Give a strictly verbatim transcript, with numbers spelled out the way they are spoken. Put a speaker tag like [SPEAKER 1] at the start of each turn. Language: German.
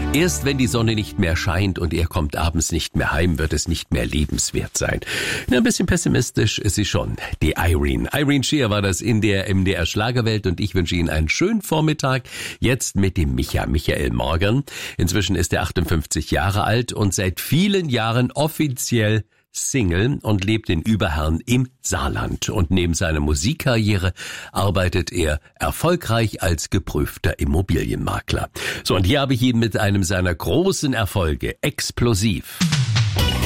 [SPEAKER 1] Erst wenn die Sonne nicht mehr scheint und er kommt abends nicht mehr heim, wird es nicht mehr lebenswert sein. Na, ein bisschen pessimistisch ist sie schon, die Irene. Irene Shear war das in der M D R Schlagerwelt und ich wünsche Ihnen einen schönen Vormittag. Jetzt mit dem Micha, Michael Morgan. Inzwischen ist er achtundfünfzig Jahre alt und seit vielen Jahren offiziell Single und lebt in Überherrn im Saarland. Und neben seiner Musikkarriere arbeitet er erfolgreich als geprüfter Immobilienmakler. So, und hier habe ich ihn mit einem seiner großen Erfolge, Explosiv.